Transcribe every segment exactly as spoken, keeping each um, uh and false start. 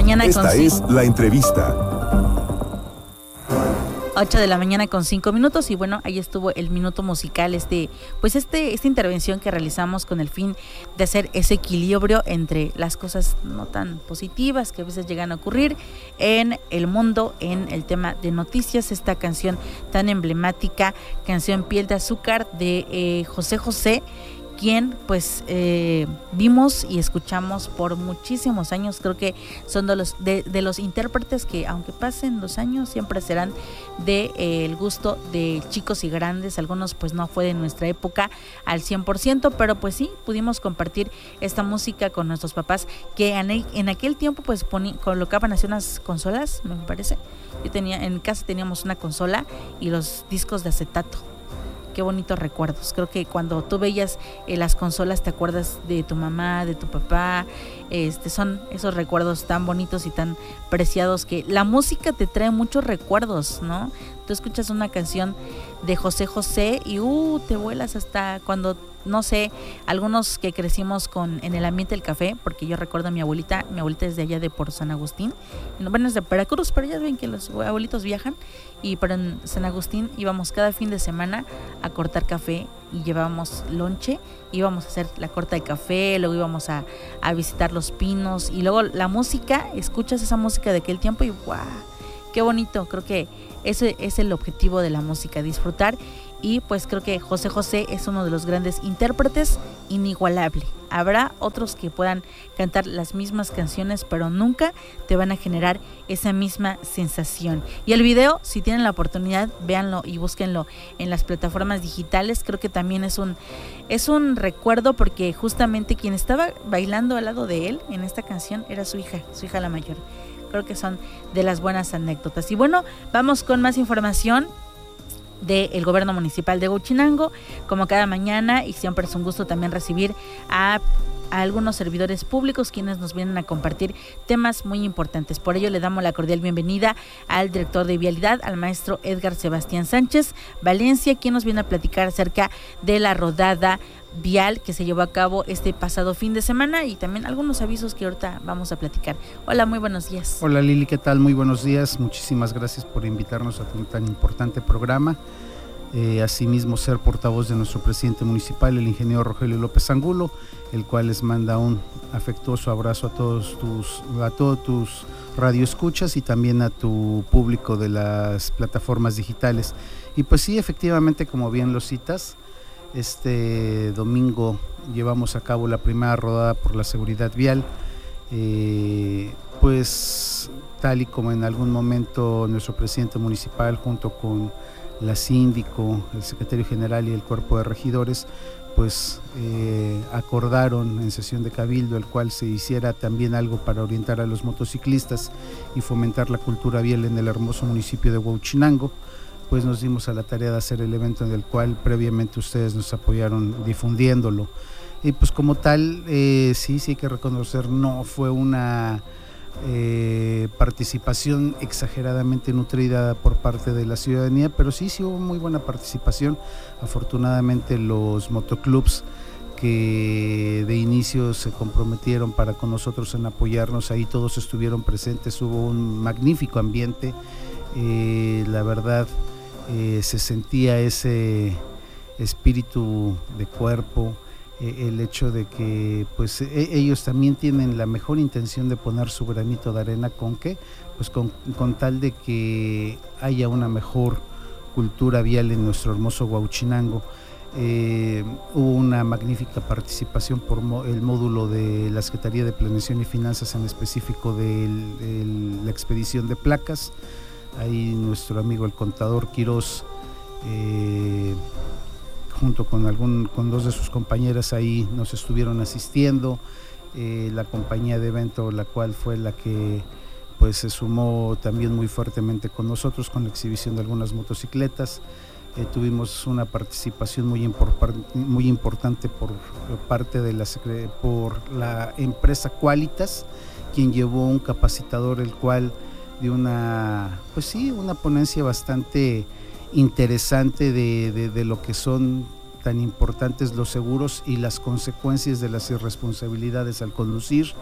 mañana Esta con es la entrevista. ocho de la mañana con cinco minutos y bueno, ahí estuvo el minuto musical, este, pues este, esta intervención que realizamos con el fin de hacer ese equilibrio entre las cosas no tan positivas que a veces llegan a ocurrir en el mundo, en el tema de noticias, esta canción tan emblemática, canción Piel de Azúcar de eh, José José, quien pues eh, vimos y escuchamos por muchísimos años. Creo que son de los de, de los intérpretes que aunque pasen los años siempre serán de eh, el gusto de chicos y grandes. Algunos pues no fue de nuestra época al cien por ciento, pero pues sí pudimos compartir esta música con nuestros papás que en, en aquel tiempo pues poní, colocaban así unas consolas, me parece. Yo tenía en casa teníamos una consola y los discos de acetato. Qué bonitos recuerdos. Creo que cuando tú veías eh, las consolas te acuerdas de tu mamá, de tu papá. Este, son esos recuerdos tan bonitos y tan preciados que la música te trae muchos recuerdos, ¿no? Tú escuchas una canción de José José y uh, te vuelas hasta cuando, no sé, algunos que crecimos con en el ambiente del café, porque yo recuerdo a mi abuelita, mi abuelita es de allá de por San Agustín, bueno, es de Veracruz, pero ya ven que los abuelitos viajan, y pero en San Agustín íbamos cada fin de semana a cortar café y llevábamos lonche, íbamos a hacer la corta de café, luego íbamos a, a visitar los pinos y luego la música, escuchas esa música de aquel tiempo y ¡guau! Qué bonito. Creo que ese es el objetivo de la música, disfrutar, y pues creo que José José es uno de los grandes intérpretes, inigualable. Habrá otros que puedan cantar las mismas canciones, pero nunca te van a generar esa misma sensación. Y el video, si tienen la oportunidad, véanlo y búsquenlo en las plataformas digitales. Creo que también es un, es un recuerdo, porque justamente quien estaba bailando al lado de él en esta canción era su hija, su hija la mayor. Creo que son de las buenas anécdotas. Y bueno, vamos con más información del gobierno municipal de Huachinango, como cada mañana, y siempre es un gusto también recibir a, a algunos servidores públicos quienes nos vienen a compartir temas muy importantes. Por ello le damos la cordial bienvenida al director de Vialidad, al maestro Edgar Sebastián Sánchez Valencia, quien nos viene a platicar acerca de la rodada vial que se llevó a cabo este pasado fin de semana y también algunos avisos que ahorita vamos a platicar. Hola, muy buenos días. Hola Lili, ¿qué tal? Muy buenos días. Muchísimas gracias por invitarnos a un tan importante programa. Eh, asimismo, ser portavoz de nuestro presidente municipal, el ingeniero Rogelio López Angulo, el cual les manda un afectuoso abrazo a todos tus, a todos tus radioescuchas y también a tu público de las plataformas digitales. Y pues sí, efectivamente, como bien lo citas, este domingo llevamos a cabo la primera rodada por la seguridad vial, eh, pues tal y como en algún momento nuestro presidente municipal junto con la síndico, el secretario general y el cuerpo de regidores pues eh, acordaron en sesión de cabildo el cual se hiciera también algo para orientar a los motociclistas y fomentar la cultura vial en el hermoso municipio de Huachinango. Pues nos dimos a la tarea de hacer el evento en el cual previamente ustedes nos apoyaron difundiéndolo. Y pues como tal, eh, sí, sí hay que reconocer, no fue una eh, participación exageradamente nutrida por parte de la ciudadanía, pero sí, sí hubo muy buena participación. Afortunadamente los motoclubs que de inicio se comprometieron para con nosotros en apoyarnos, ahí todos estuvieron presentes, hubo un magnífico ambiente, eh, la verdad. Eh, se sentía ese espíritu de cuerpo, eh, el hecho de que pues eh, ellos también tienen la mejor intención de poner su granito de arena. ¿Con qué? Pues con, con tal de que haya una mejor cultura vial en nuestro hermoso Huachinango. Eh, hubo una magnífica participación por mo- el módulo de la Secretaría de Planeación y Finanzas, en específico de la expedición de placas. Ahí nuestro amigo el contador Quirós, eh, junto con algún con dos de sus compañeras ahí nos estuvieron asistiendo. Eh, la compañía de evento, la cual fue la que pues se sumó también muy fuertemente con nosotros con la exhibición de algunas motocicletas. Eh, tuvimos una participación muy, impor- muy importante por parte de la por la empresa Qualitas, quien llevó un capacitador, el cual de una, pues sí, una ponencia bastante interesante de, de, de lo que son tan importantes los seguros y las consecuencias de las irresponsabilidades al conducir.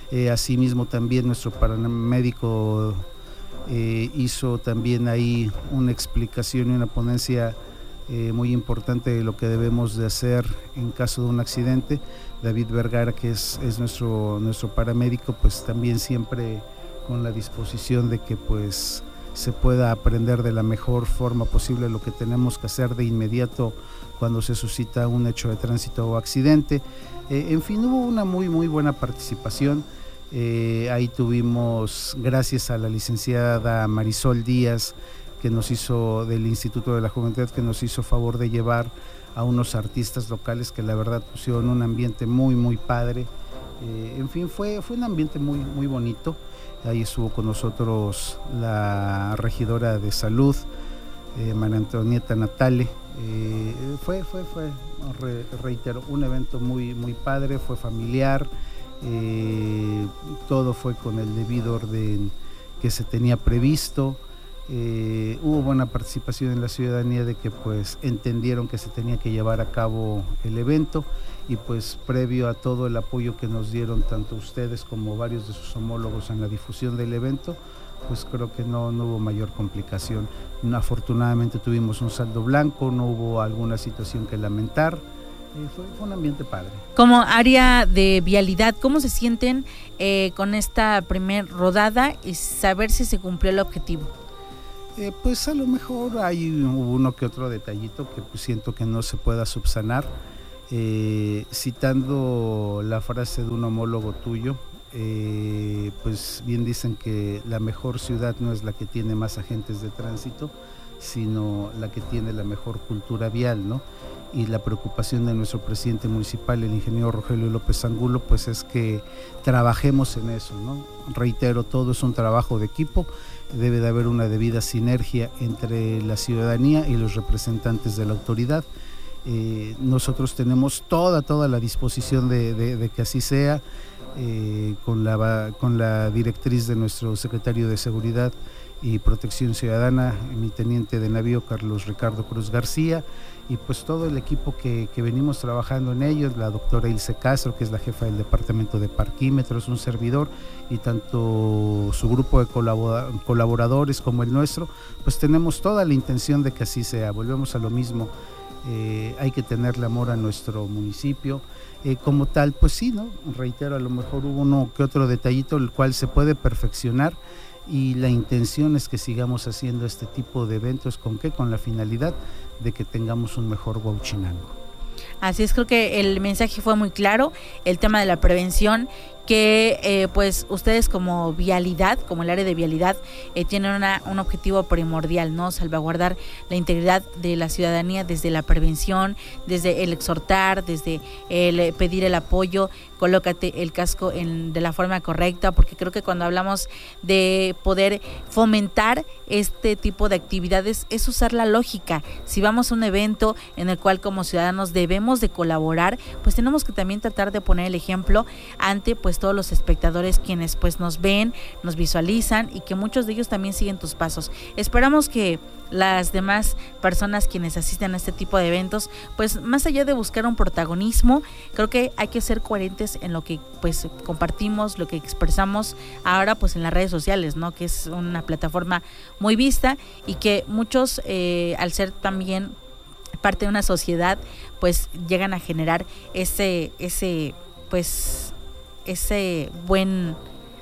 Eh, asimismo también nuestro paramédico eh, hizo también ahí una explicación y una ponencia eh, muy importante de lo que debemos de hacer en caso de un accidente. David Vergara, que es, es nuestro, nuestro paramédico, pues también siempre con la disposición de que pues se pueda aprender de la mejor forma posible lo que tenemos que hacer de inmediato cuando se suscita un hecho de tránsito o accidente. Eh, en fin, hubo una muy muy buena participación. Eh, ahí tuvimos, gracias a la licenciada Marisol Díaz, que nos hizo, del Instituto de la Juventud, que nos hizo favor de llevar a unos artistas locales que la verdad pusieron un ambiente muy muy padre. Eh, en fin, fue, fue un ambiente muy, muy bonito. Ahí estuvo con nosotros la regidora de salud, eh, María Antonieta Natale. Eh, fue, fue, fue, re, reitero, un evento muy, muy padre, fue familiar, eh, todo fue con el debido orden que se tenía previsto. Eh, hubo buena participación en la ciudadanía de que pues entendieron que se tenía que llevar a cabo el evento, y pues previo a todo el apoyo que nos dieron tanto ustedes como varios de sus homólogos en la difusión del evento, pues creo que no, no hubo mayor complicación. Afortunadamente tuvimos un saldo blanco, no hubo alguna situación que lamentar. Eh, fue, fue un ambiente padre. Como área de vialidad, ¿cómo se sienten eh, con esta primer rodada y saber si se cumplió el objetivo? Eh, pues a lo mejor hay uno que otro detallito que pues siento que no se pueda subsanar. Eh, citando la frase de un homólogo tuyo, eh, pues bien dicen que la mejor ciudad no es la que tiene más agentes de tránsito, sino la que tiene la mejor cultura vial, ¿no? Y la preocupación de nuestro presidente municipal, el ingeniero Rogelio López Angulo, pues es que trabajemos en eso, ¿no? Reitero, todo es un trabajo de equipo, debe de haber una debida sinergia entre la ciudadanía y los representantes de la autoridad. Eh, nosotros tenemos toda, toda la disposición de, de, de que así sea, eh, con, la, con la directriz de nuestro secretario de Seguridad y Protección Ciudadana, mi teniente de navío Carlos Ricardo Cruz García, y pues todo el equipo que, que venimos trabajando en ellos, la doctora Ilse Castro, que es la jefa del departamento de parquímetros, un servidor, y tanto su grupo de colaboradores como el nuestro, pues tenemos toda la intención de que así sea. Volvemos a lo mismo. Eh, hay que tenerle amor a nuestro municipio, eh, como tal, pues sí, ¿no? Reitero, a lo mejor hubo uno que otro detallito el cual se puede perfeccionar, y la intención es que sigamos haciendo este tipo de eventos. ¿Con qué? Con la finalidad de que tengamos un mejor Huauchinango. Así es, creo que el mensaje fue muy claro, el tema de la prevención, que eh, pues ustedes como vialidad, como el área de vialidad, eh, tienen una, un objetivo primordial, ¿no? Salvaguardar la integridad de la ciudadanía desde la prevención, desde el exhortar, desde el pedir el apoyo, colócate el casco en, de la forma correcta, porque creo que cuando hablamos de poder fomentar este tipo de actividades es usar la lógica. Si vamos a un evento en el cual como ciudadanos debemos de colaborar, pues tenemos que también tratar de poner el ejemplo ante pues todos los espectadores quienes pues nos ven, nos visualizan, y que muchos de ellos también siguen tus pasos. Esperamos que las demás personas quienes asisten a este tipo de eventos, pues más allá de buscar un protagonismo, creo que hay que ser coherentes en lo que pues compartimos, lo que expresamos ahora pues en las redes sociales, ¿no? Que es una plataforma muy vista, y que muchos eh, al ser también parte de una sociedad pues llegan a generar ese ese pues ese buen,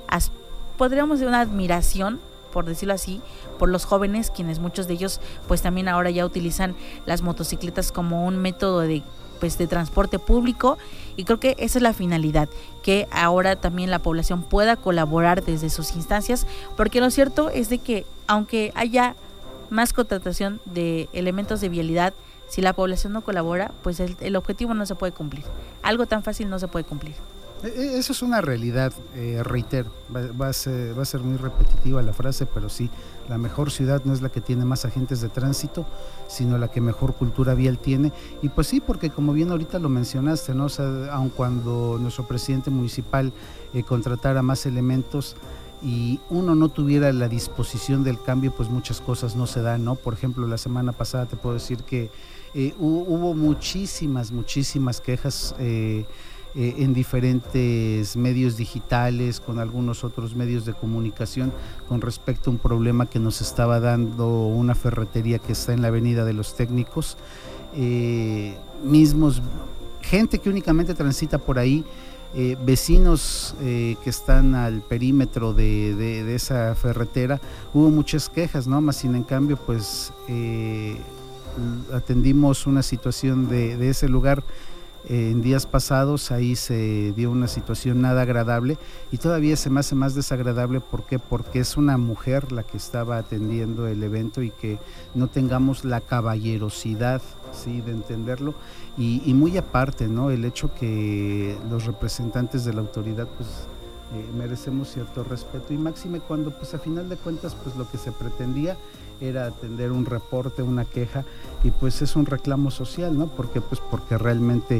podríamos decir una admiración, por decirlo así, por los jóvenes, quienes muchos de ellos pues también ahora ya utilizan las motocicletas como un método de pues de transporte público, y creo que esa es la finalidad, que ahora también la población pueda colaborar desde sus instancias, porque lo cierto es de que aunque haya más contratación de elementos de vialidad, si la población no colabora, pues el, el objetivo no se puede cumplir. Algo tan fácil no se puede cumplir. Eso es una realidad, eh, reitero, va, va, a ser, va a ser muy repetitiva la frase, pero sí, la mejor ciudad no es la que tiene más agentes de tránsito, sino la que mejor cultura vial tiene. Y pues sí, porque como bien ahorita lo mencionaste, ¿no? O sea, aun cuando nuestro presidente municipal eh, contratara más elementos y uno no tuviera la disposición del cambio, pues muchas cosas no se dan, ¿no? Por ejemplo, la semana pasada te puedo decir que eh, hubo muchísimas, muchísimas quejas eh, eh, en diferentes medios digitales, con algunos otros medios de comunicación, con respecto a un problema que nos estaba dando una ferretería que está en la Avenida de los Técnicos. Eh, mismos, gente que únicamente transita por ahí, eh, vecinos eh, que están al perímetro de, de, de esa ferretera, hubo muchas quejas, ¿no? Más sin en cambio, pues eh, atendimos una situación de, de ese lugar. En días pasados ahí se dio una situación nada agradable y todavía se me hace más desagradable. ¿Por qué? Porque es una mujer la que estaba atendiendo el evento y que no tengamos la caballerosidad, sí, de entenderlo y, y muy aparte, ¿no? El hecho que los representantes de la autoridad pues eh, merecemos cierto respeto y máxime cuando pues a final de cuentas pues lo que se pretendía era atender un reporte, una queja y pues es un reclamo social, ¿no? Porque pues porque realmente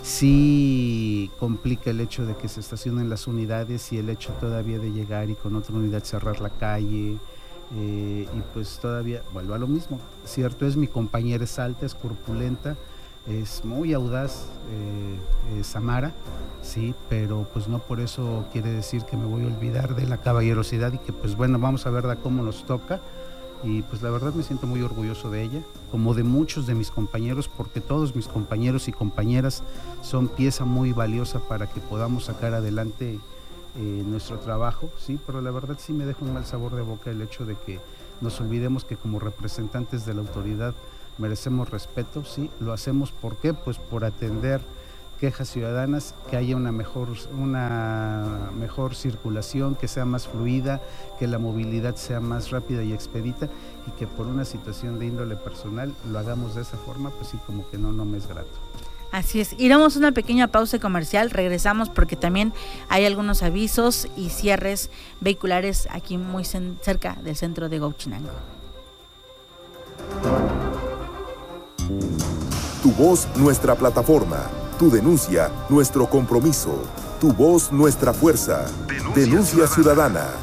sí complica el hecho de que se estacionen las unidades y el hecho todavía de llegar y con otra unidad cerrar la calle eh, y pues todavía vuelvo a lo mismo, cierto es, mi compañera es alta, es corpulenta, es muy audaz, eh, eh, Samara, sí, pero pues no por eso quiere decir que me voy a olvidar de la caballerosidad y que pues bueno, vamos a ver cómo nos toca. Y pues la verdad me siento muy orgulloso de ella, como de muchos de mis compañeros, porque todos mis compañeros y compañeras son pieza muy valiosa para que podamos sacar adelante eh, nuestro trabajo, sí, pero la verdad sí me deja un mal sabor de boca el hecho de que nos olvidemos que como representantes de la autoridad merecemos respeto, sí, lo hacemos, ¿por qué? Pues por atender quejas ciudadanas, que haya una mejor, una mejor circulación, que sea más fluida, que la movilidad sea más rápida y expedita y que por una situación de índole personal lo hagamos de esa forma, pues sí, como que no, no me es grato. Así es, iremos a una pequeña pausa comercial, regresamos porque también hay algunos avisos y cierres vehiculares aquí muy cerca del centro de Huauchinango. Tu voz, nuestra plataforma. Tu denuncia, nuestro compromiso. Tu voz, nuestra fuerza. Denuncia, Denuncia ciudadana. ciudadana.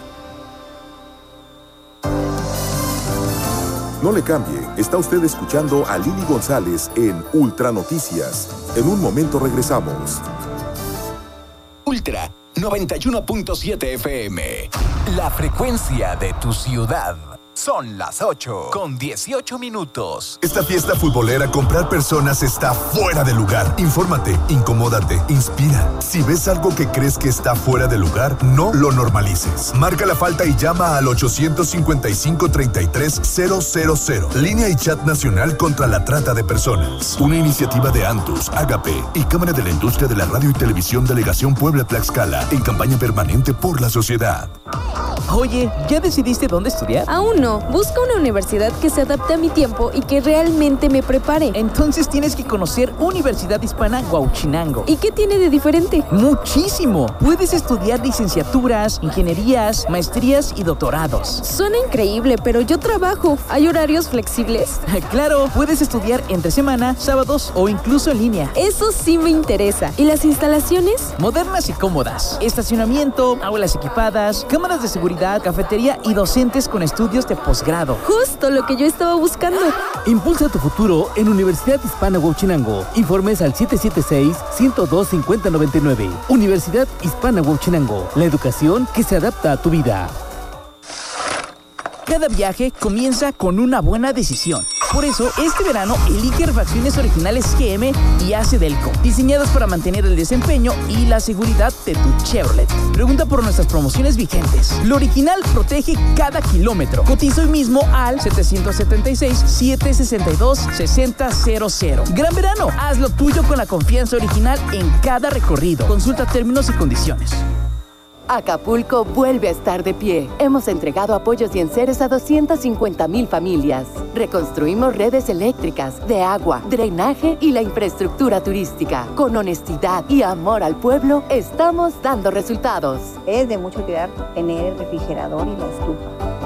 No le cambie, está usted escuchando a Lili González en Ultra Noticias. En un momento regresamos. Ultra noventa y uno punto siete F M. La frecuencia de tu ciudad. Son las ocho con dieciocho minutos. Esta fiesta futbolera, comprar personas está fuera de lugar. Infórmate, incomódate, inspira. Si ves algo que crees que está fuera de lugar, no lo normalices. Marca la falta y llama al ochocientos cincuenta y cinco, treinta y tres, cero cero cero. Línea y chat nacional contra la trata de personas. Una iniciativa de Antus, Agape y Cámara de la Industria de la Radio y Televisión Delegación Puebla-Tlaxcala en campaña permanente por la sociedad. Oye, ¿ya decidiste dónde estudiar? Aún no. Busco una universidad que se adapte a mi tiempo y que realmente me prepare. Entonces tienes que conocer Universidad Hispana Huauchinango. ¿Y qué tiene de diferente? ¡Muchísimo! Puedes estudiar licenciaturas, ingenierías, maestrías y doctorados. Suena increíble, pero yo trabajo. ¿Hay horarios flexibles? Claro, puedes estudiar entre semana, sábados o incluso en línea. Eso sí me interesa. ¿Y las instalaciones? Modernas y cómodas. Estacionamiento, aulas equipadas, cámaras de seguridad, cafetería y docentes con estudios de posgrado. Justo lo que yo estaba buscando. Impulsa tu futuro en Universidad Hispana Huauchinango. Informes al siete siete seis, uno cero dos, cinco cero nueve nueve. Universidad Hispana Huauchinango. La educación que se adapta a tu vida. Cada viaje comienza con una buena decisión. Por eso, este verano, elige refacciones originales G M y A C Delco, diseñadas para mantener el desempeño y la seguridad de tu Chevrolet. Pregunta por nuestras promociones vigentes. Lo original protege cada kilómetro. Cotiza hoy mismo al setecientos setenta y seis, setecientos sesenta y dos, sesenta cero cero. Gran verano, haz lo tuyo con la confianza original en cada recorrido. Consulta términos y condiciones. Acapulco vuelve a estar de pie. Hemos entregado apoyos y enseres a doscientas cincuenta mil familias. Reconstruimos redes eléctricas, de agua, drenaje y la infraestructura turística. Con honestidad y amor al pueblo, estamos dando resultados. Es de mucho cuidar tener el refrigerador y la estufa.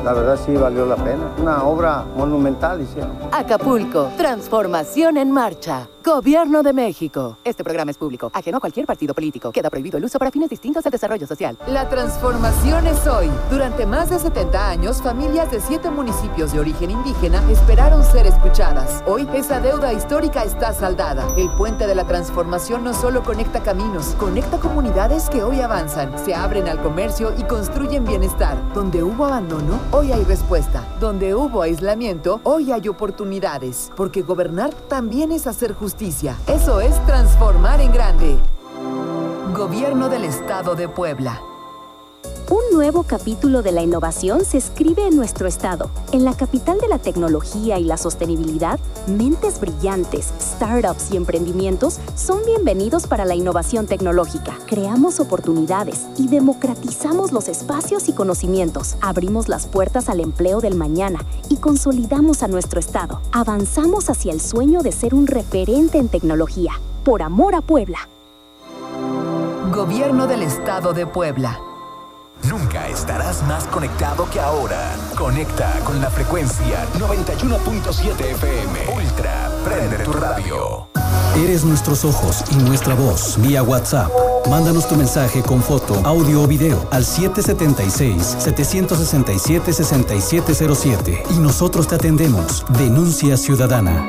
la verdad sí valió la pena. Una obra monumental hicieron. Acapulco, transformación en marcha. Gobierno de México. Este programa es público, ajeno a cualquier partido político. Queda prohibido el uso para fines distintos del desarrollo social. La transformación es hoy. Durante más de setenta años, familias de siete municipios de origen indígena esperaron ser escuchadas. Hoy, esa deuda histórica está saldada. El puente de la transformación no solo conecta caminos, conecta comunidades que hoy avanzan, se abren al comercio y construyen bienestar. Donde hubo abandono, hoy hay respuesta. Donde hubo aislamiento, hoy hay oportunidades. Porque gobernar también es hacer justicia. Eso es transformar en grande. Gobierno del Estado de Puebla. Un nuevo capítulo de la innovación se escribe en nuestro estado. En la capital de la tecnología y la sostenibilidad, mentes brillantes, startups y emprendimientos son bienvenidos para la innovación tecnológica. Creamos oportunidades y democratizamos los espacios y conocimientos. Abrimos las puertas al empleo del mañana y consolidamos a nuestro estado. Avanzamos hacia el sueño de ser un referente en tecnología. Por amor a Puebla. Gobierno del Estado de Puebla. Nunca estarás más conectado que ahora. Conecta con la frecuencia noventa y uno punto siete F M. Ultra, prende tu radio. Eres nuestros ojos y nuestra voz vía WhatsApp. Mándanos tu mensaje con foto, audio o video al siete siete seis, siete seis siete, seis siete cero siete y nosotros te atendemos. Denuncia ciudadana.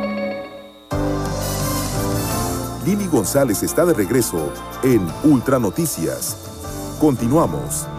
Lili González está de regreso en Ultra Noticias. Continuamos.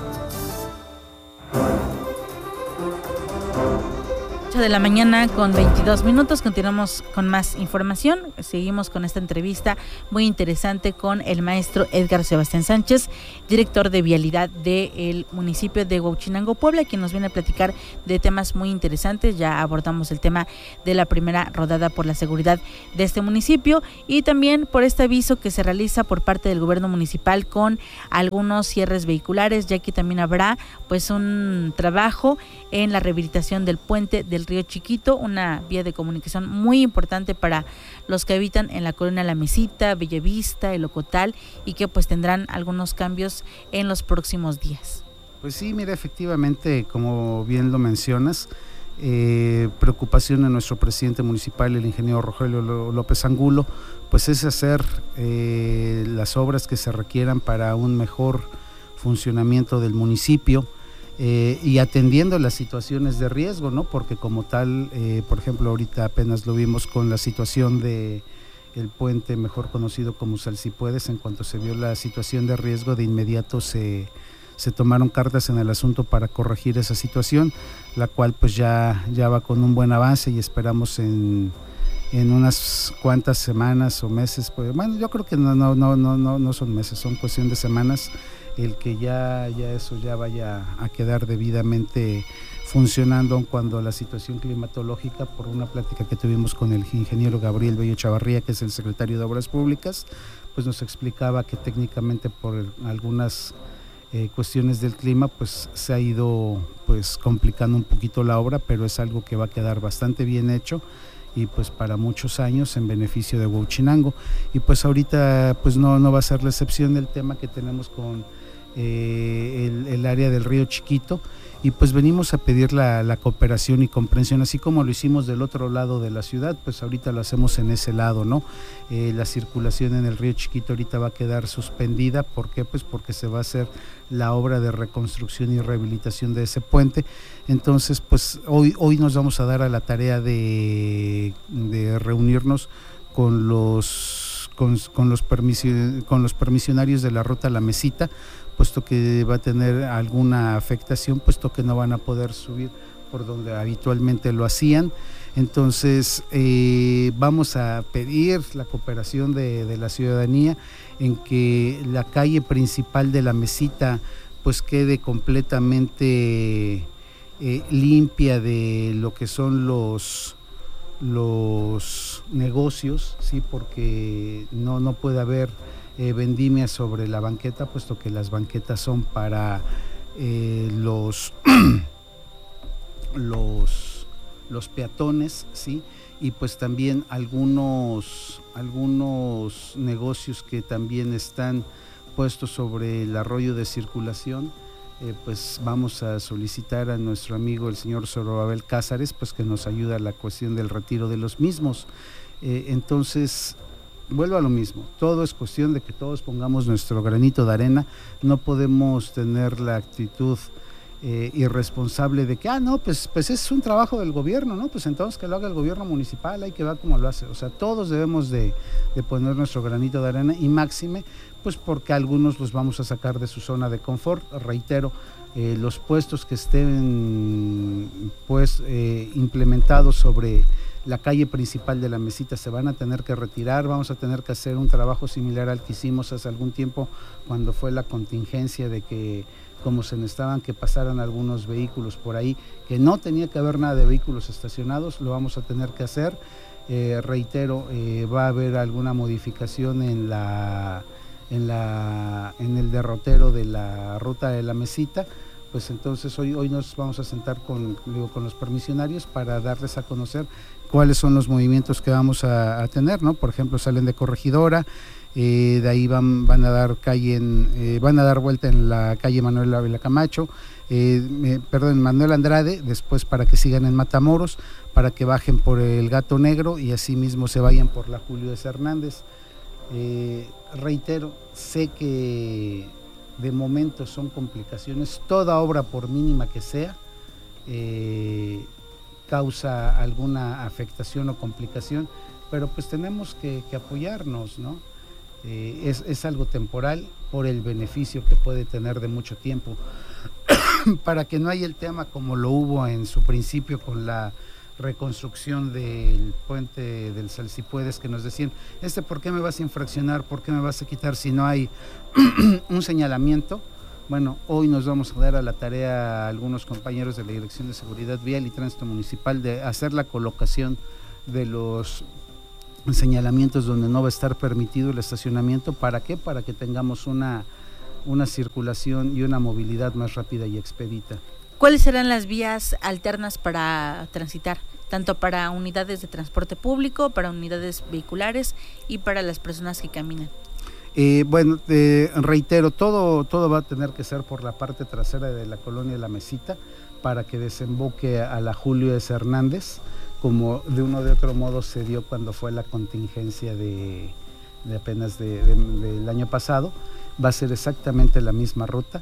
De la mañana con veintidós minutos, continuamos con más información, seguimos con esta entrevista muy interesante con el maestro Edgar Sebastián Sánchez, director de vialidad del municipio de Huauchinango, Puebla, quien nos viene a platicar de temas muy interesantes. Ya abordamos el tema de la primera rodada por la seguridad de este municipio y también por este aviso que se realiza por parte del gobierno municipal con algunos cierres vehiculares, ya que también habrá pues un trabajo en la rehabilitación del puente del Río Chiquito, una vía de comunicación muy importante para los que habitan en la colonia La Mesita, Bellavista, El Ocotal, y que pues tendrán algunos cambios en los próximos días. Pues sí, mira, efectivamente, como bien lo mencionas, eh, preocupación de nuestro presidente municipal, el ingeniero Rogelio López Angulo, pues es hacer eh, las obras que se requieran para un mejor funcionamiento del municipio. Eh, y atendiendo las situaciones de riesgo, ¿no? Porque como tal, eh, por ejemplo, ahorita apenas lo vimos con la situación de el puente, mejor conocido como Salsipuedes, en cuanto se vio la situación de riesgo, de inmediato se, se tomaron cartas en el asunto para corregir esa situación, la cual pues ya, ya va con un buen avance y esperamos en, en unas cuantas semanas o meses, pues, bueno, yo creo que no, no, no, no, no, no son meses, son cuestión de semanas, el que ya, ya eso ya vaya a quedar debidamente funcionando cuando la situación climatológica, por una plática que tuvimos con el ingeniero Gabriel Bello Chavarría, que es el secretario de Obras Públicas, pues nos explicaba que técnicamente por algunas eh, cuestiones del clima, pues se ha ido pues complicando un poquito la obra, pero es algo que va a quedar bastante bien hecho y pues para muchos años en beneficio de Huauchinango. Y pues ahorita pues no, no va a ser la excepción del tema que tenemos con Eh, el, el área del Río Chiquito, y pues venimos a pedir la, la cooperación y comprensión, así como lo hicimos del otro lado de la ciudad, pues ahorita lo hacemos en ese lado, ¿no? Eh, la circulación en el Río Chiquito ahorita va a quedar suspendida. ¿Por qué? Pues porque se va a hacer la obra de reconstrucción y rehabilitación de ese puente. Entonces pues hoy, hoy nos vamos a dar a la tarea de, de reunirnos con los, con, con, los permisi, con los permisionarios de la ruta La Mesita, puesto que va a tener alguna afectación, puesto que no van a poder subir por donde habitualmente lo hacían. Entonces eh, vamos a pedir la cooperación de, de la ciudadanía en que la calle principal de La Mesita pues quede completamente eh, limpia de lo que son los los negocios, sí, porque no, no puede haber Eh, vendimia sobre la banqueta, puesto que las banquetas son para eh, los, los los peatones, sí, y pues también algunos algunos negocios que también están puestos sobre el arroyo de circulación, eh, pues vamos a solicitar a nuestro amigo el señor Zorobabel Cázares, pues que nos ayude a la cuestión del retiro de los mismos. Eh, entonces, vuelvo a lo mismo, todo es cuestión de que todos pongamos nuestro granito de arena, no podemos tener la actitud eh, irresponsable de que, ah, no, pues, pues es un trabajo del gobierno, ¿no? Pues entonces que lo haga el gobierno municipal, hay que ver cómo lo hace. O sea, todos debemos de, de poner nuestro granito de arena y máxime, pues porque algunos los vamos a sacar de su zona de confort. Reitero, eh, los puestos que estén pues eh, implementados sobre la calle principal de la Mesita se van a tener que retirar, vamos a tener que hacer un trabajo similar al que hicimos hace algún tiempo cuando fue la contingencia de que como se necesitaban que pasaran algunos vehículos por ahí, que no tenía que haber nada de vehículos estacionados, lo vamos a tener que hacer. Eh, reitero, eh, va a haber alguna modificación en la en la en el derrotero de la ruta de la Mesita, pues entonces hoy hoy nos vamos a sentar con digo, con los permisionarios para darles a conocer cuáles son los movimientos que vamos a, a tener, ¿no? Por ejemplo, salen de Corregidora, eh, de ahí van van a dar calle en, eh, van a dar vuelta en la calle Manuel Ávila Camacho, eh, eh, perdón, Manuel Andrade, después para que sigan en Matamoros, para que bajen por el Gato Negro y así mismo se vayan por la Julio S. Hernández. Eh, reitero, sé que de momento son complicaciones, toda obra por mínima que sea eh, causa alguna afectación o complicación, pero pues tenemos que, que apoyarnos, ¿no? Eh, es, es algo temporal por el beneficio que puede tener de mucho tiempo, para que no haya el tema como lo hubo en su principio con la reconstrucción del puente del Salsipuedes, que nos decían, este, ¿por qué me vas a infraccionar? ¿Por qué me vas a quitar si no hay un señalamiento? Bueno, hoy nos vamos a dar a la tarea a algunos compañeros de la Dirección de Seguridad Vial y Tránsito Municipal de hacer la colocación de los señalamientos donde no va a estar permitido el estacionamiento. ¿Para qué? Para que tengamos una, una circulación y una movilidad más rápida y expedita. ¿Cuáles serán las vías alternas para transitar, tanto para unidades de transporte público, para unidades vehiculares y para las personas que caminan? Eh, bueno, eh, reitero, todo, todo va a tener que ser por la parte trasera de la colonia La Mesita para que desemboque a la Julio S. Hernández, como de uno de otro modo se dio cuando fue la contingencia de, de apenas de, de, del año pasado. Va a ser exactamente la misma ruta.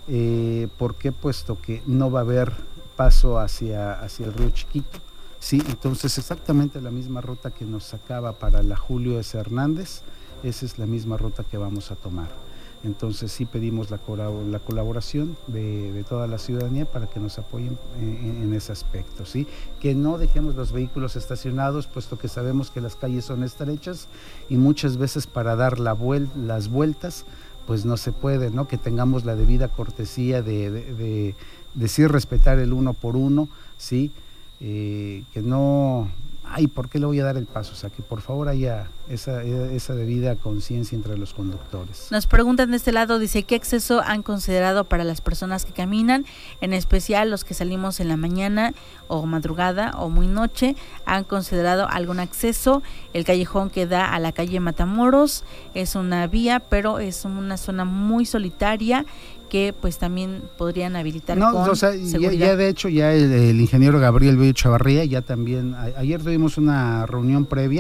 Eh, ¿Por qué? Puesto que no va a haber paso hacia, hacia el Río Chiquito, ¿sí? Entonces exactamente la misma ruta que nos sacaba para la Julio S. Hernández, esa es la misma ruta que vamos a tomar. Entonces sí pedimos la, la colaboración de, de toda la ciudadanía para que nos apoyen en, en ese aspecto, ¿sí? Que no dejemos los vehículos estacionados, puesto que sabemos que las calles son estrechas y muchas veces para dar la vuel las vueltas pues no se puede, ¿no? Que tengamos la debida cortesía de, de, de, de sí respetar el uno por uno, ¿sí? Eh, que no, ay, ¿por qué le voy a dar el paso? O sea, que por favor haya esa, esa debida conciencia entre los conductores. Nos preguntan de este lado, dice, ¿qué acceso han considerado para las personas que caminan? En especial los que salimos en la mañana o madrugada o muy noche, ¿han considerado algún acceso? El callejón que da a la calle Matamoros es una vía, pero es una zona muy solitaria que pues también podrían habilitar no, con o sea, seguridad. Ya, ya de hecho ya el, el ingeniero Gabriel Bello Chavarría ya también, a, ayer tuvimos una reunión previa,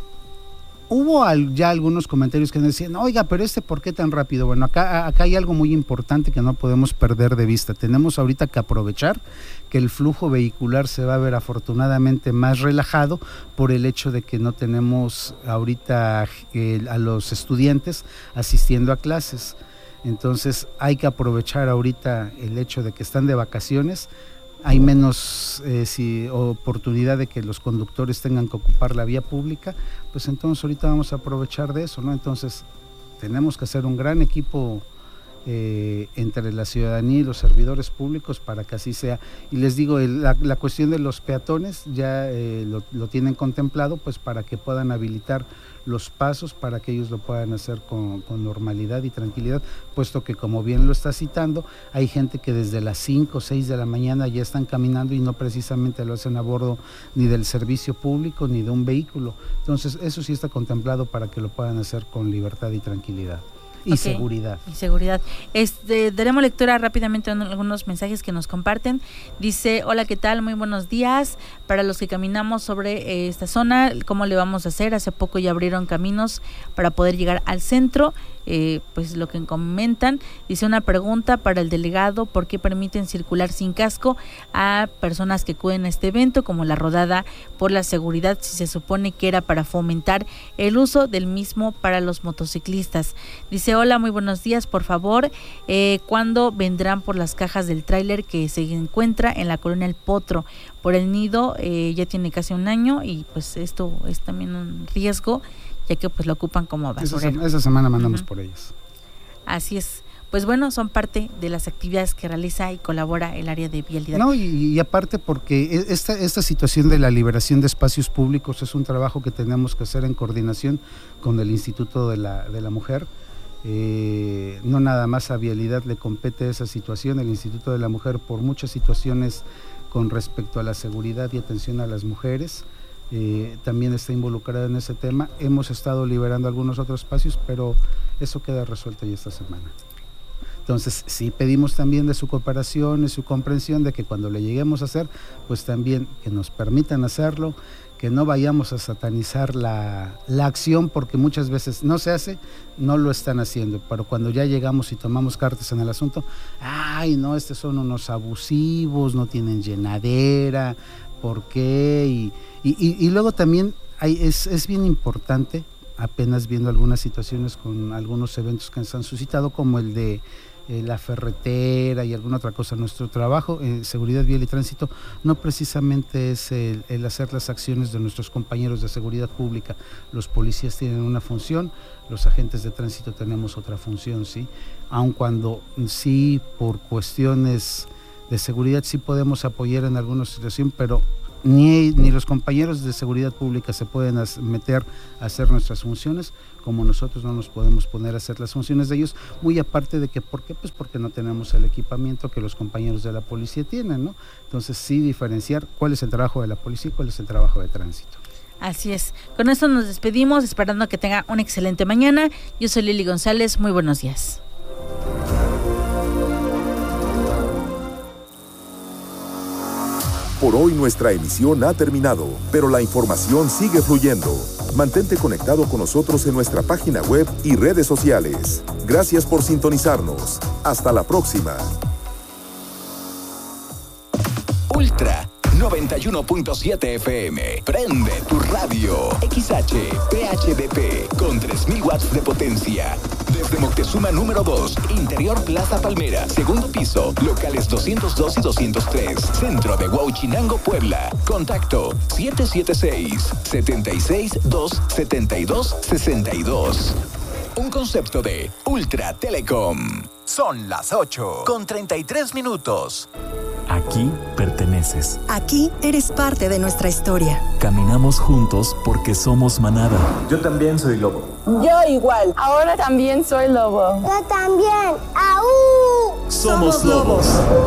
hubo al, ya algunos comentarios que nos decían, oiga, pero este ¿por qué tan rápido? Bueno, acá, acá hay algo muy importante que no podemos perder de vista, tenemos ahorita que aprovechar que el flujo vehicular se va a ver afortunadamente más relajado por el hecho de que no tenemos ahorita eh, a los estudiantes asistiendo a clases. Entonces hay que aprovechar ahorita el hecho de que están de vacaciones, hay menos eh, si, oportunidad de que los conductores tengan que ocupar la vía pública, pues entonces ahorita vamos a aprovechar de eso, ¿no? Entonces tenemos que hacer un gran equipo eh, entre la ciudadanía y los servidores públicos para que así sea. Y les digo, el, la, la cuestión de los peatones ya eh, lo, lo tienen contemplado, pues para que puedan habilitar los pasos para que ellos lo puedan hacer con, con normalidad y tranquilidad, puesto que como bien lo está citando, hay gente que desde las cinco o seis de la mañana ya están caminando y no precisamente lo hacen a bordo ni del servicio público ni de un vehículo. Entonces eso sí está contemplado para que lo puedan hacer con libertad y tranquilidad. y okay. seguridad. Y seguridad. Este, daremos lectura rápidamente a algunos mensajes que nos comparten. Dice, hola, ¿qué tal? Muy buenos días. Para los que caminamos sobre eh, esta zona, ¿cómo le vamos a hacer? Hace poco ya abrieron caminos para poder llegar al centro. Eh, pues lo que comentan, dice una pregunta para el delegado, ¿por qué permiten circular sin casco a personas que acuden a este evento, como la rodada por la seguridad, si se supone que era para fomentar el uso del mismo para los motociclistas? Dice, hola, muy buenos días, por favor, eh, ¿cuándo vendrán por las cajas del tráiler que se encuentra en la colonia El Potro? Por el nido eh, ya tiene casi un año y pues esto es también un riesgo, ya que pues lo ocupan como basurero. Esa, esa semana mandamos uh-huh. por ellas. Así es. Pues bueno, son parte de las actividades que realiza y colabora el área de vialidad. No, y, y aparte porque esta, esta situación de la liberación de espacios públicos es un trabajo que tenemos que hacer en coordinación con el Instituto de la, de la Mujer. Eh, no nada más a vialidad le compete esa situación, el Instituto de la Mujer por muchas situaciones con respecto a la seguridad y atención a las mujeres. Eh, también está involucrada en ese tema. Hemos estado liberando algunos otros espacios, pero eso queda resuelto ya esta semana. Entonces, sí pedimos también de su cooperación, de su comprensión, de que cuando le lleguemos a hacer, pues también que nos permitan hacerlo, que no vayamos a satanizar la, la acción, porque muchas veces no se hace, no lo están haciendo, pero cuando ya llegamos y tomamos cartas en el asunto, ay, no, estos son unos abusivos, no tienen llenadera, ¿por qué? Y, y, y, y luego también hay, es, es bien importante, apenas viendo algunas situaciones con algunos eventos que se han suscitado, como el de eh, la ferretera y alguna otra cosa. Nuestro trabajo en eh, seguridad vial y tránsito no precisamente es el, el hacer las acciones de nuestros compañeros de seguridad pública. Los policías tienen una función, los agentes de tránsito tenemos otra función, ¿sí? Aun cuando sí, por cuestiones de seguridad sí podemos apoyar en alguna situación, pero ni, ni los compañeros de seguridad pública se pueden as, meter a hacer nuestras funciones, como nosotros no nos podemos poner a hacer las funciones de ellos, muy aparte de que, ¿por qué? Pues porque no tenemos el equipamiento que los compañeros de la policía tienen, ¿no? Entonces sí diferenciar cuál es el trabajo de la policía y cuál es el trabajo de tránsito. Así es. Con esto nos despedimos, esperando que tenga una excelente mañana. Yo soy Lili González, muy buenos días. Por hoy nuestra emisión ha terminado, pero la información sigue fluyendo. Mantente conectado con nosotros en nuestra página web y redes sociales. Gracias por sintonizarnos. Hasta la próxima. Ultra noventa y uno punto siete F M. Prende tu radio. X H P H D P con tres mil watts de potencia. Desde Moctezuma número dos, Interior Plaza Palmera, segundo piso, locales doscientos dos y doscientos tres, centro de Huauchinango, Puebla. Contacto siete siete seis, siete seis dos, siete dos seis dos. Un concepto de Ultra Telecom. Son las ocho con treinta y tres minutos. Aquí perteneces. Aquí eres parte de nuestra historia. Caminamos juntos porque somos manada. Yo también soy lobo. Yo igual. Ahora también soy lobo. Yo también. ¡Aú! Somos, somos lobos.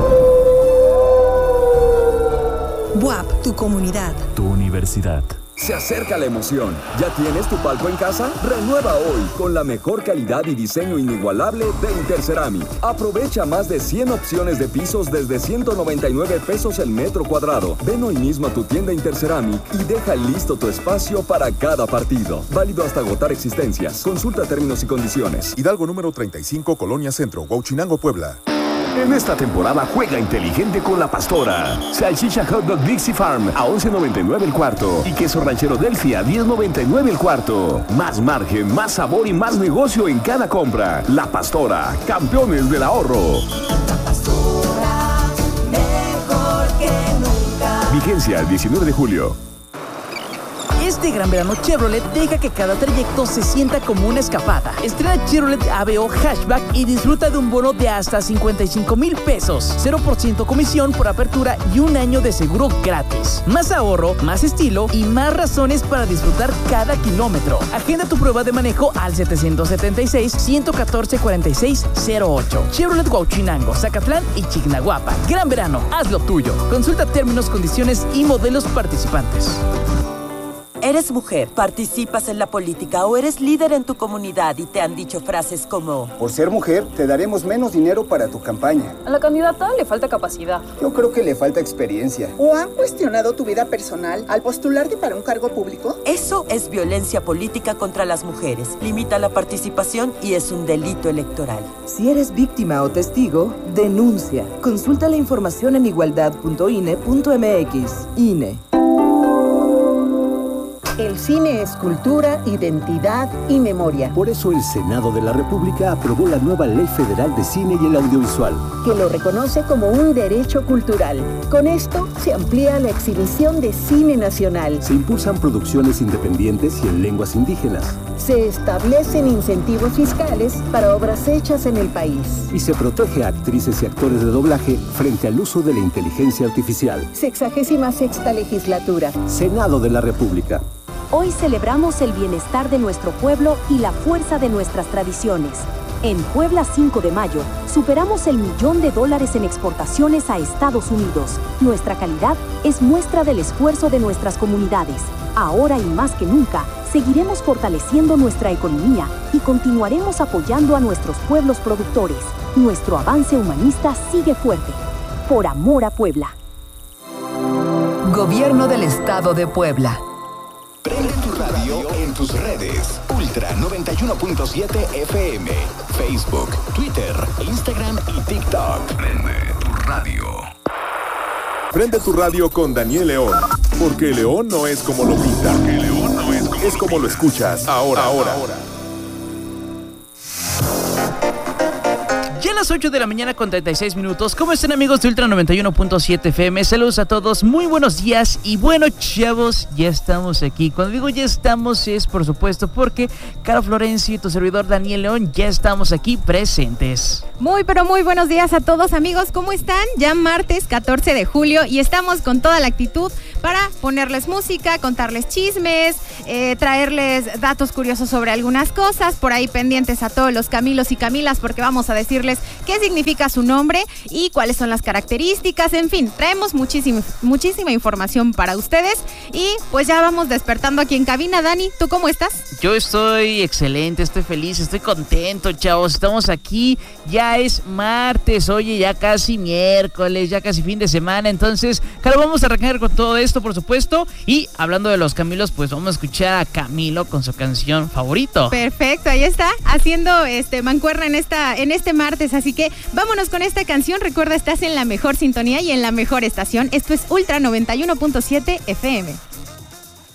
B U A P, tu comunidad. Tu universidad. Se acerca la emoción. ¿Ya tienes tu palco en casa? Renueva hoy con la mejor calidad y diseño inigualable de Interceramic. Aprovecha más de cien opciones de pisos desde ciento noventa y nueve pesos el metro cuadrado. Ven hoy mismo a tu tienda Interceramic y deja listo tu espacio para cada partido. Válido hasta agotar existencias. Consulta términos y condiciones. Hidalgo número treinta y cinco, Colonia Centro, Huauchinango, Puebla. En esta temporada juega inteligente con la Pastora. Salchicha Hot Dog Dixie Farm a once noventa y nueve el cuarto. Y queso ranchero Delphi a diez noventa y nueve el cuarto. Más margen, más sabor y más negocio en cada compra. La Pastora, campeones del ahorro. La Pastora, mejor que nunca. Vigencia el diecinueve de julio. Este gran verano Chevrolet deja que cada trayecto se sienta como una escapada. Estrena Chevrolet A V O Hatchback y disfruta de un bono de hasta cincuenta y cinco mil pesos, cero por ciento comisión por apertura y un año de seguro gratis. Más ahorro, más estilo y más razones para disfrutar cada kilómetro. Agenda tu prueba de manejo al setecientos setenta y seis, ciento catorce, cuarenta y seis cero ocho. Chevrolet Huauchinango, Zacatlán y Chignahuapa. Gran verano, haz lo tuyo. Consulta términos, condiciones y modelos participantes. Eres mujer, participas en la política o eres líder en tu comunidad y te han dicho frases como: por ser mujer, te daremos menos dinero para tu campaña. A la candidata le falta capacidad. Yo creo que le falta experiencia. ¿O han cuestionado tu vida personal al postularte para un cargo público? Eso es violencia política contra las mujeres. Limita la participación y es un delito electoral. Si eres víctima o testigo, denuncia. Consulta la información en igualdad punto i n e punto m x. I N E. El cine es cultura, identidad y memoria. Por eso el Senado de la República aprobó la nueva Ley Federal de Cine y el Audiovisual, que lo reconoce como un derecho cultural. Con esto se amplía la exhibición de cine nacional. Se impulsan producciones independientes y en lenguas indígenas. Se establecen incentivos fiscales para obras hechas en el país. Y se protege a actrices y actores de doblaje frente al uso de la inteligencia artificial. Sexagésima sexta legislatura. Senado de la República. Hoy celebramos el bienestar de nuestro pueblo y la fuerza de nuestras tradiciones. En Puebla cinco de mayo, superamos el millón de dólares en exportaciones a Estados Unidos. Nuestra calidad es muestra del esfuerzo de nuestras comunidades. Ahora y más que nunca, seguiremos fortaleciendo nuestra economía y continuaremos apoyando a nuestros pueblos productores. Nuestro avance humanista sigue fuerte. Por amor a Puebla. Gobierno del Estado de Puebla. Prende tu radio en tus redes. Ultra noventa y uno punto siete F M. Facebook, Twitter, Instagram y TikTok. Prende tu radio. Prende tu radio con Daniel León. Porque León no es como lo pinta. Porque León no es como, es como lo escuchas. Ahora, ahora, ahora. Ya a las ocho de la mañana con treinta y seis minutos. ¿Cómo están, amigos de Ultra noventa y uno punto siete F M? Saludos a todos, muy buenos días. Y bueno, chavos, ya estamos aquí. Cuando digo ya estamos es, por supuesto, porque Caro Florencio y tu servidor Daniel León ya estamos aquí presentes. Muy, pero muy buenos días a todos, amigos. ¿Cómo están? Ya martes catorce de julio y estamos con toda la actitud para ponerles música, contarles chismes, eh, traerles datos curiosos sobre algunas cosas. Por ahí pendientes a todos los Camilos y Camilas, porque vamos a decirles qué significa su nombre y cuáles son las características. En fin, traemos muchísima, muchísima información para ustedes y pues ya vamos despertando aquí en cabina. Dani, ¿tú cómo estás? Yo estoy excelente, estoy feliz, estoy contento, chavos. Estamos aquí, ya es martes, oye, ya casi miércoles, ya casi fin de semana. Entonces, claro, vamos a arrancar con todo esto, por supuesto. Y hablando de los Camilos, pues vamos a escuchar a Camilo con su canción favorito. Perfecto, ahí está, haciendo este mancuerna en esta, en este martes. Así que vámonos con esta canción. Recuerda, estás en la mejor sintonía y en la mejor estación. Esto es Ultra noventa y uno punto siete F M.